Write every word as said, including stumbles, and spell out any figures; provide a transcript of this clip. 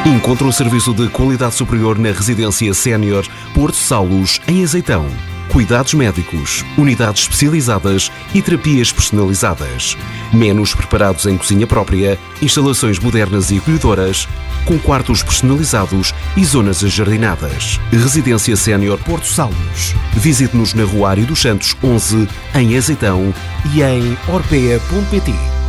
Encontre um serviço de qualidade superior na Residência Sénior Porto Salos, em Azeitão. Cuidados médicos, unidades especializadas e terapias personalizadas. Menus preparados em cozinha própria, instalações modernas e acolhedoras, com quartos personalizados e zonas ajardinadas. Residência Sénior Porto Salos. Visite-nos na Rua Ário dos Santos onze, em Azeitão, e em orpea ponto pt.